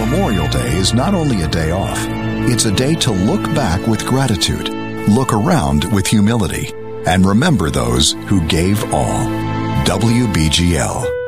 Memorial Day is not only a day off, it's a day to look back with gratitude, look around with humility, and remember those who gave all. WBGL.